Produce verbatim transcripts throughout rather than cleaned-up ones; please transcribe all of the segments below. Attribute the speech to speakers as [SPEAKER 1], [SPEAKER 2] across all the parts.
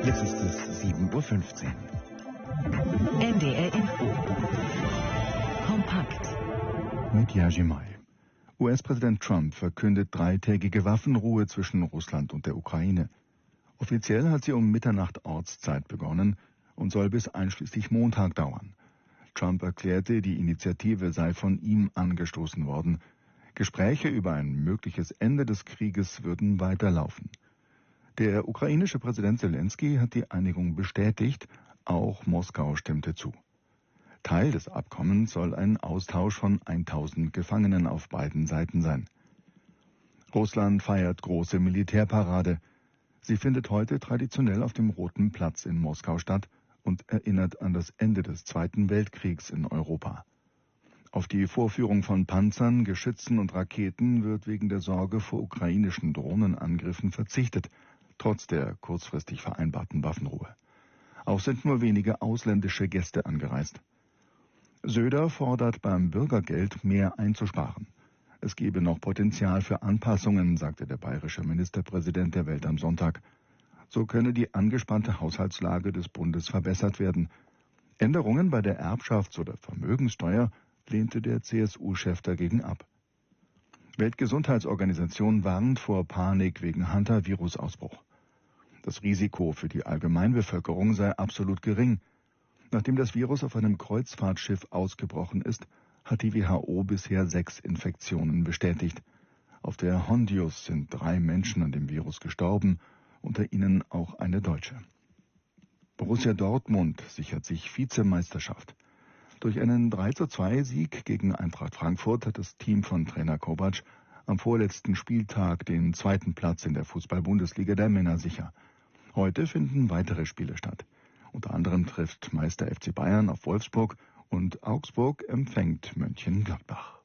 [SPEAKER 1] Jetzt ist es sieben Uhr fünfzehn.
[SPEAKER 2] N D R Info. Kompakt.
[SPEAKER 3] Mit Yajimai. U S-Präsident Trump verkündet dreitägige Waffenruhe zwischen Russland und der Ukraine. Offiziell hat sie um Mitternacht Ortszeit begonnen und soll bis einschließlich Montag dauern. Trump erklärte, die Initiative sei von ihm angestoßen worden. Gespräche über ein mögliches Ende des Krieges würden weiterlaufen. Der ukrainische Präsident Zelensky hat die Einigung bestätigt, auch Moskau stimmte zu. Teil des Abkommens soll ein Austausch von tausend Gefangenen auf beiden Seiten sein. Russland feiert große Militärparade. Sie findet heute traditionell auf dem Roten Platz in Moskau statt und erinnert an das Ende des Zweiten Weltkriegs in Europa. Auf die Vorführung von Panzern, Geschützen und Raketen wird wegen der Sorge vor ukrainischen Drohnenangriffen verzichtet, trotz der kurzfristig vereinbarten Waffenruhe. Auch sind nur wenige ausländische Gäste angereist. Söder fordert beim Bürgergeld mehr einzusparen. Es gebe noch Potenzial für Anpassungen, sagte der bayerische Ministerpräsident der Welt am Sonntag. So könne die angespannte Haushaltslage des Bundes verbessert werden. Änderungen bei der Erbschafts- oder Vermögenssteuer lehnte der C S U-Chef dagegen ab. Weltgesundheitsorganisation warnt vor Panik wegen Hantavirus-Ausbruch. Das Risiko für die Allgemeinbevölkerung sei absolut gering. Nachdem das Virus auf einem Kreuzfahrtschiff ausgebrochen ist, hat die W H O bisher sechs Infektionen bestätigt. Auf der Hondius sind drei Menschen an dem Virus gestorben, unter ihnen auch eine Deutsche. Borussia Dortmund sichert sich Vizemeisterschaft. Durch einen drei zu zwei Sieg gegen Eintracht Frankfurt hat das Team von Trainer Kovac am vorletzten Spieltag den zweiten Platz in der Fußball-Bundesliga der Männer sicher. Heute finden weitere Spiele statt. Unter anderem trifft Meister F C Bayern auf Wolfsburg und Augsburg empfängt Mönchengladbach.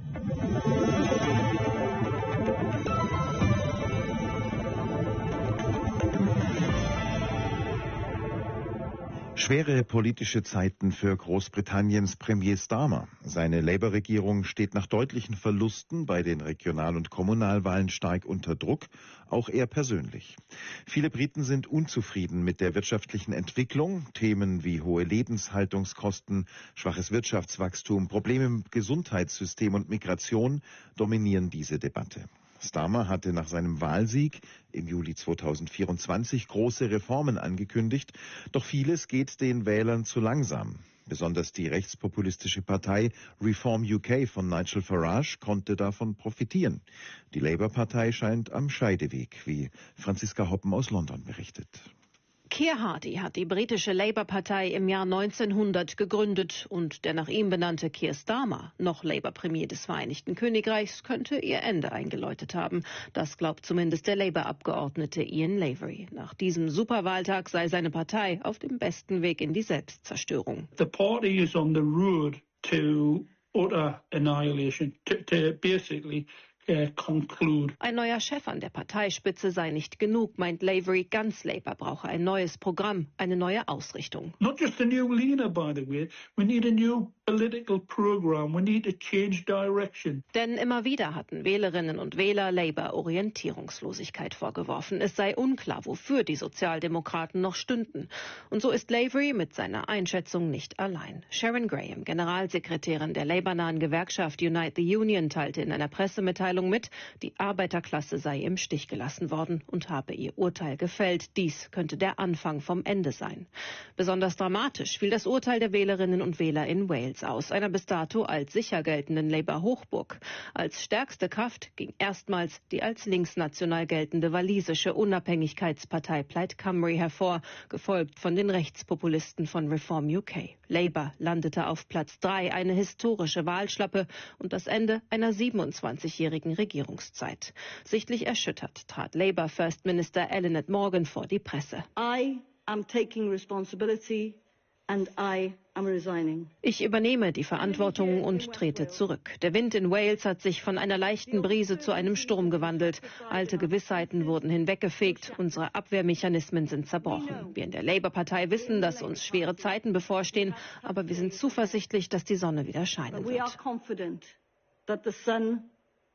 [SPEAKER 1] Schwere politische Zeiten für Großbritanniens Premier Starmer. Seine Labour-Regierung steht nach deutlichen Verlusten bei den Regional- und Kommunalwahlen stark unter Druck, auch er persönlich. Viele Briten sind unzufrieden mit der wirtschaftlichen Entwicklung. Themen wie hohe Lebenshaltungskosten, schwaches Wirtschaftswachstum, Probleme im Gesundheitssystem und Migration dominieren diese Debatte. Starmer hatte nach seinem Wahlsieg im Juli zweitausendvierundzwanzig große Reformen angekündigt, doch vieles geht den Wählern zu langsam. Besonders die rechtspopulistische Partei Reform U K von Nigel Farage konnte davon profitieren. Die Labour-Partei scheint am Scheideweg, wie Franziska Hoppen aus London berichtet.
[SPEAKER 4] Keir Hardie hat die britische Labour-Partei im Jahr neunzehnhundert gegründet und der nach ihm benannte Keir Starmer, noch Labour-Premier des Vereinigten Königreichs, könnte ihr Ende eingeläutet haben. Das glaubt zumindest der Labour-Abgeordnete Ian Lavery. Nach diesem Superwahltag sei seine Partei auf dem besten Weg in die Selbstzerstörung.
[SPEAKER 5] The party is on the road to utter annihilation, to, to basically conclude.
[SPEAKER 4] Ein neuer Chef an der Parteispitze sei nicht genug, meint Lavery. Ganz Labour brauche ein neues Programm, eine neue Ausrichtung.
[SPEAKER 5] Not just a new leader, by the way. We need a new political program. We need to change direction.
[SPEAKER 4] Denn immer wieder hatten Wählerinnen und Wähler Labour Orientierungslosigkeit vorgeworfen. Es sei unklar, wofür die Sozialdemokraten noch stünden. Und so ist Lavery mit seiner Einschätzung nicht allein. Sharon Graham, Generalsekretärin der Labour-nahen Gewerkschaft Unite the Union, teilte in einer Pressemitteilung mit, die Arbeiterklasse sei im Stich gelassen worden und habe ihr Urteil gefällt. Dies könnte der Anfang vom Ende sein. Besonders dramatisch fiel das Urteil der Wählerinnen und Wähler in Wales aus, einer bis dato als sicher geltenden Labour-Hochburg. Als stärkste Kraft ging erstmals die als linksnational geltende walisische Unabhängigkeitspartei Plaid Cymru hervor, gefolgt von den Rechtspopulisten von Reform U K. Labour landete auf Platz drei, eine historische Wahlschlappe und das Ende einer siebenundzwanzigjährigen Regierungszeit. Sichtlich erschüttert trat Labour First Minister Eluned Morgan vor die Presse.
[SPEAKER 6] I am taking responsibility and I am resigning.
[SPEAKER 4] Ich übernehme die Verantwortung und trete zurück. Der Wind in Wales hat sich von einer leichten Brise zu einem Sturm gewandelt. Alte Gewissheiten wurden hinweggefegt. Unsere Abwehrmechanismen sind zerbrochen. Wir in der Labour-Partei wissen, dass uns schwere Zeiten bevorstehen, aber wir sind zuversichtlich, dass die Sonne wieder scheinen wird.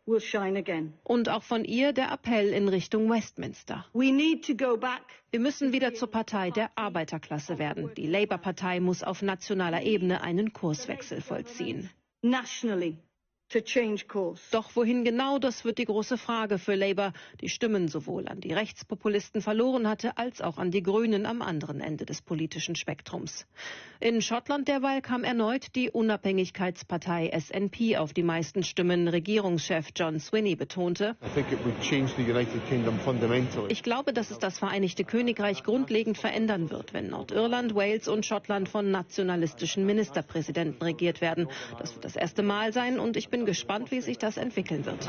[SPEAKER 6] will shine again.
[SPEAKER 4] Und auch von ihr der Appell in Richtung Westminster.
[SPEAKER 6] We need to go back.
[SPEAKER 4] Wir müssen wieder zur Partei der Arbeiterklasse werden. Die Labour-Partei muss auf nationaler Ebene einen Kurswechsel vollziehen.
[SPEAKER 6] Nationally. To change course.
[SPEAKER 4] Doch wohin genau, das wird die große Frage für Labour, die Stimmen sowohl an die Rechtspopulisten verloren hatte, als auch an die Grünen am anderen Ende des politischen Spektrums. In Schottland derweil kam erneut die Unabhängigkeitspartei S N P auf die meisten Stimmen. Regierungschef John Swinney betonte: Ich glaube, dass es das Vereinigte Königreich grundlegend verändern wird, wenn Nordirland, Wales und Schottland von nationalistischen Ministerpräsidenten regiert werden. Das wird das erste Mal sein und ich bin gespannt, wie sich das entwickeln wird.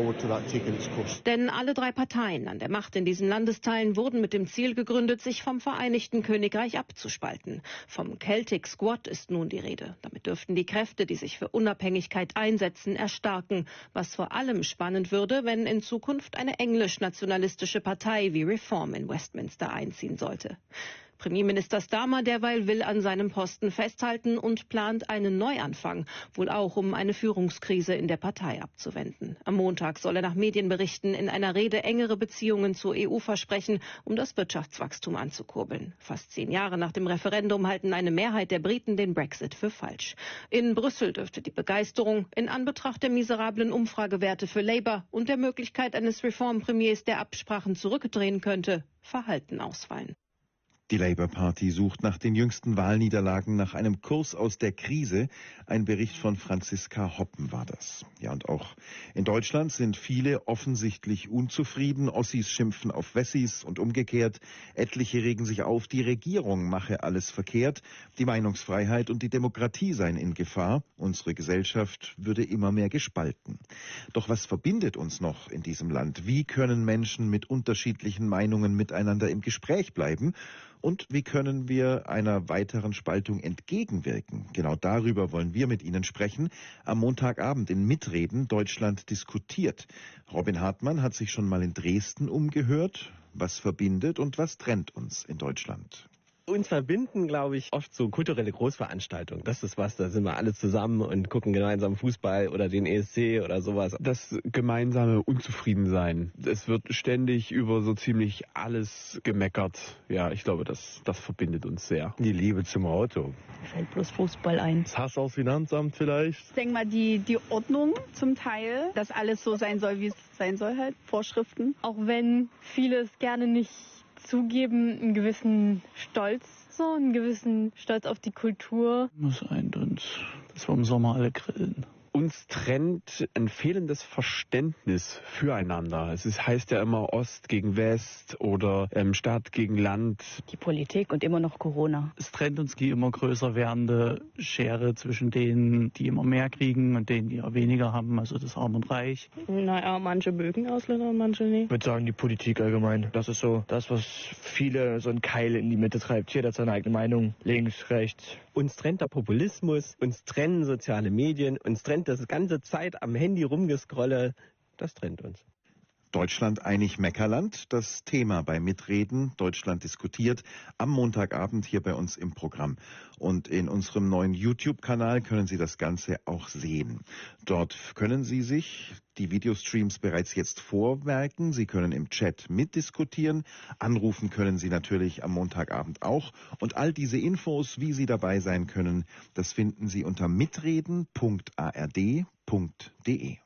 [SPEAKER 4] Denn alle drei Parteien an der Macht in diesen Landesteilen wurden mit dem Ziel gegründet, sich vom Vereinigten Königreich abzuspalten. Vom Celtic Squad ist nun die Rede. Damit dürften die Kräfte, die sich für Unabhängigkeit einsetzen, erstarken. Was vor allem spannend würde, wenn in Zukunft eine englisch-nationalistische Partei wie Reform in Westminster einziehen sollte. Premierminister Starmer derweil will an seinem Posten festhalten und plant einen Neuanfang, wohl auch um eine Führungskrise in der Partei abzuwenden. Am Montag soll er nach Medienberichten in einer Rede engere Beziehungen zur E U versprechen, um das Wirtschaftswachstum anzukurbeln. Fast zehn Jahre nach dem Referendum halten eine Mehrheit der Briten den Brexit für falsch. In Brüssel dürfte die Begeisterung in Anbetracht der miserablen Umfragewerte für Labour und der Möglichkeit eines Reformpremiers, der Absprachen zurückdrehen könnte, verhalten ausfallen.
[SPEAKER 1] Die Labour Party sucht nach den jüngsten Wahlniederlagen nach einem Kurs aus der Krise. Ein Bericht von Franziska Hoppen war das. Ja, und auch in Deutschland sind viele offensichtlich unzufrieden. Ossis schimpfen auf Wessis und umgekehrt. Etliche regen sich auf, die Regierung mache alles verkehrt. Die Meinungsfreiheit und die Demokratie seien in Gefahr. Unsere Gesellschaft würde immer mehr gespalten. Doch was verbindet uns noch in diesem Land? Wie können Menschen mit unterschiedlichen Meinungen miteinander im Gespräch bleiben? Und wie können wir einer weiteren Spaltung entgegenwirken? Genau darüber wollen wir mit Ihnen sprechen. Am Montagabend in Mitreden Deutschland diskutiert. Robin Hartmann hat sich schon mal in Dresden umgehört. Was verbindet und was trennt uns in Deutschland?
[SPEAKER 7] Uns verbinden, glaube ich, oft so kulturelle Großveranstaltungen. Das ist was, da sind wir alle zusammen und gucken gemeinsam Fußball oder den E S C oder sowas.
[SPEAKER 8] Das gemeinsame Unzufriedensein. Es wird ständig über so ziemlich alles gemeckert. Ja, ich glaube, das, das verbindet uns sehr.
[SPEAKER 9] Die Liebe zum Auto.
[SPEAKER 10] Mir fällt bloß Fußball ein.
[SPEAKER 9] Das Hass aufs Finanzamt vielleicht.
[SPEAKER 11] Ich denke mal, die, die Ordnung zum Teil, dass alles so sein soll, wie es sein soll halt. Vorschriften.
[SPEAKER 12] Auch wenn viele es gerne nicht zugeben, einen gewissen Stolz, so einen gewissen Stolz auf die Kultur.
[SPEAKER 13] Muss ein uns, dass wir im Sommer alle grillen.
[SPEAKER 8] Uns trennt ein fehlendes Verständnis füreinander. Es ist, heißt ja immer Ost gegen West oder ähm, Stadt gegen Land.
[SPEAKER 10] Die Politik und immer noch Corona.
[SPEAKER 13] Es trennt uns die immer größer werdende Schere zwischen denen, die immer mehr kriegen und denen, die ja weniger haben, also das Arm und Reich.
[SPEAKER 14] Naja, manche mögen Ausländer und manche nicht.
[SPEAKER 15] Ich würde sagen, die Politik allgemein. Das ist so das, was viele so einen Keil in die Mitte treibt. Jeder hat seine eigene Meinung. Links, rechts.
[SPEAKER 7] Uns trennt der Populismus, uns trennen soziale Medien, uns trennt das ganze Zeit am Handy rumgescrolle. Das trennt uns.
[SPEAKER 1] Deutschland einig Meckerland, das Thema bei Mitreden. Deutschland diskutiert am Montagabend hier bei uns im Programm. Und in unserem neuen YouTube-Kanal können Sie das Ganze auch sehen. Dort können Sie sich die Videostreams bereits jetzt vormerken. Sie können im Chat mitdiskutieren. Anrufen können Sie natürlich am Montagabend auch. Und all diese Infos, wie Sie dabei sein können, das finden Sie unter mitreden punkt a r d punkt d e.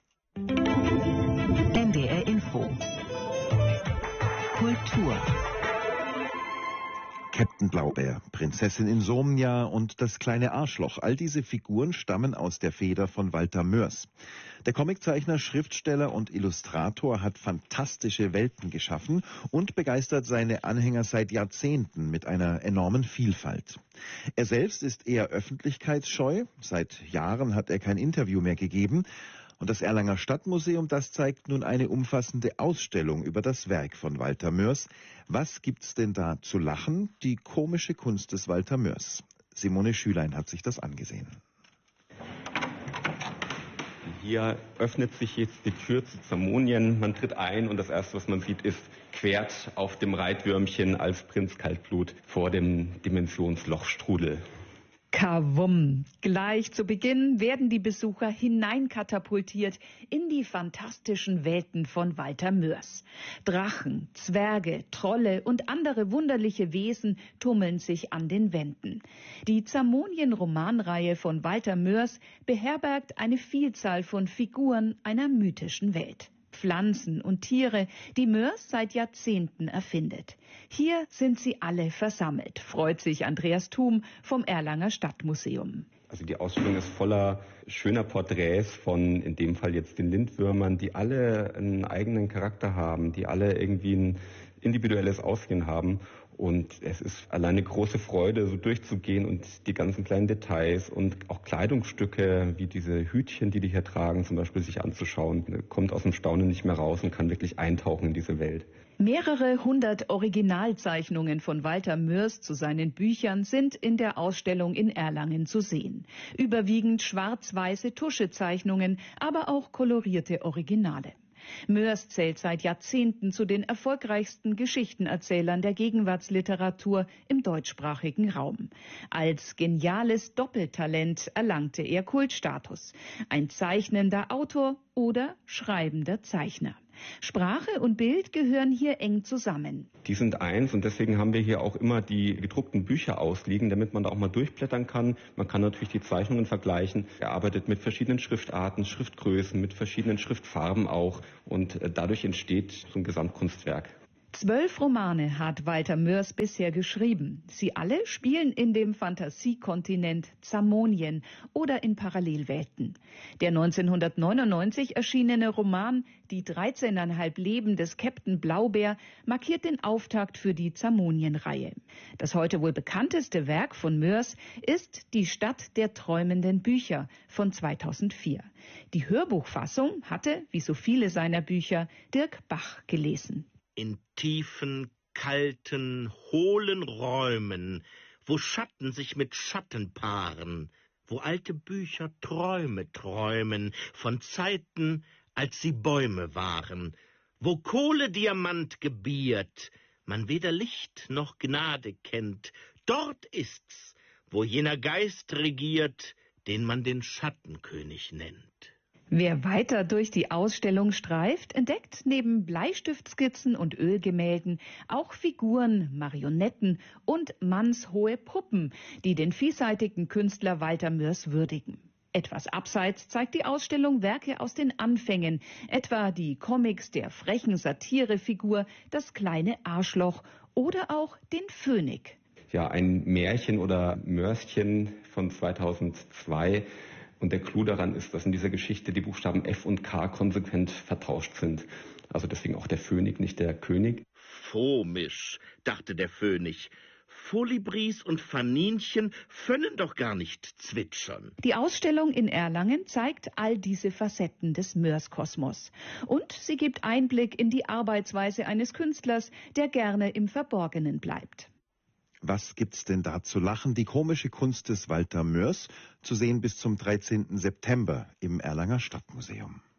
[SPEAKER 2] N D R Info. Kultur.
[SPEAKER 1] Captain Blaubeer, Prinzessin Insomnia und das kleine Arschloch. All diese Figuren stammen aus der Feder von Walter Mörs. Der Comiczeichner, Schriftsteller und Illustrator hat fantastische Welten geschaffen und begeistert seine Anhänger seit Jahrzehnten mit einer enormen Vielfalt. Er selbst ist eher öffentlichkeitsscheu. Seit Jahren hat er kein Interview mehr gegeben. Und das Erlanger Stadtmuseum, das zeigt nun eine umfassende Ausstellung über das Werk von Walter Mörs. Was gibt's denn da zu lachen? Die komische Kunst des Walter Mörs. Simone Schülein hat sich das angesehen.
[SPEAKER 16] Hier öffnet sich jetzt die Tür zu Zamonien. Man tritt ein und das Erste, was man sieht, ist Quert auf dem Reitwürmchen als Prinz Kaltblut vor dem Dimensionslochstrudel.
[SPEAKER 17] Kawum. Gleich zu Beginn werden die Besucher hineinkatapultiert in die fantastischen Welten von Walter Moers. Drachen, Zwerge, Trolle und andere wunderliche Wesen tummeln sich an den Wänden. Die Zamonien-Romanreihe von Walter Moers beherbergt eine Vielzahl von Figuren einer mythischen Welt. Pflanzen und Tiere, die Moers seit Jahrzehnten erfindet. Hier sind sie alle versammelt, freut sich Andreas Thum vom Erlanger Stadtmuseum.
[SPEAKER 16] Also die Ausstellung ist voller schöner Porträts von, in dem Fall jetzt den Lindwürmern, die alle einen eigenen Charakter haben, die alle irgendwie ein individuelles Aussehen haben. Und es ist alleine eine große Freude, so durchzugehen und die ganzen kleinen Details und auch Kleidungsstücke, wie diese Hütchen, die die hier tragen, zum Beispiel sich anzuschauen. Man kommt aus dem Staunen nicht mehr raus und kann wirklich eintauchen in diese Welt.
[SPEAKER 17] Mehrere hundert Originalzeichnungen von Walter Moers zu seinen Büchern sind in der Ausstellung in Erlangen zu sehen. Überwiegend schwarz-weiße Tuschezeichnungen, aber auch kolorierte Originale. Moers zählt seit Jahrzehnten zu den erfolgreichsten Geschichtenerzählern der Gegenwartsliteratur im deutschsprachigen Raum. Als geniales Doppeltalent erlangte er Kultstatus. Ein zeichnender Autor oder schreibender Zeichner. Sprache und Bild gehören hier eng zusammen.
[SPEAKER 16] Die sind eins und deswegen haben wir hier auch immer die gedruckten Bücher ausliegen, damit man da auch mal durchblättern kann. Man kann natürlich die Zeichnungen vergleichen. Er arbeitet mit verschiedenen Schriftarten, Schriftgrößen, mit verschiedenen Schriftfarben auch und dadurch entsteht so ein Gesamtkunstwerk.
[SPEAKER 17] Zwölf Romane hat Walter Moers bisher geschrieben. Sie alle spielen in dem Fantasiekontinent Zamonien oder in Parallelwelten. Der neunzehnhundertneunundneunzig erschienene Roman Die dreizehneinhalb Leben des Captain Blaubeer markiert den Auftakt für die Zamonien-Reihe. Das heute wohl bekannteste Werk von Moers ist Die Stadt der träumenden Bücher von zweitausendvier. Die Hörbuchfassung hatte, wie so viele seiner Bücher, Dirk Bach gelesen.
[SPEAKER 18] In tiefen, kalten, hohlen Räumen, wo Schatten sich mit Schatten paaren, wo alte Bücher Träume träumen von Zeiten, als sie Bäume waren, wo Kohlediamant gebiert, man weder Licht noch Gnade kennt, dort ist's, wo jener Geist regiert, den man den Schattenkönig nennt.
[SPEAKER 17] Wer weiter durch die Ausstellung streift, entdeckt neben Bleistiftskizzen und Ölgemälden auch Figuren, Marionetten und mannshohe Puppen, die den vielseitigen Künstler Walter Moers würdigen. Etwas abseits zeigt die Ausstellung Werke aus den Anfängen, etwa die Comics der frechen Satirefigur Das kleine Arschloch oder auch den Phönik.
[SPEAKER 16] Ja, ein Märchen oder Mörschen von zweitausendzwei. Und der Clou daran ist, dass in dieser Geschichte die Buchstaben F und K konsequent vertauscht sind. Also deswegen auch der Phönik, nicht der König.
[SPEAKER 18] Fomisch, dachte der Phönik. Folibris und Faninchen können doch gar nicht zwitschern.
[SPEAKER 17] Die Ausstellung in Erlangen zeigt all diese Facetten des Moers-Kosmos. Und sie gibt Einblick in die Arbeitsweise eines Künstlers, der gerne im Verborgenen bleibt.
[SPEAKER 1] Was gibt's denn da zu lachen? Die komische Kunst des Walter Moers, zu sehen bis zum dreizehnten September im Erlanger Stadtmuseum.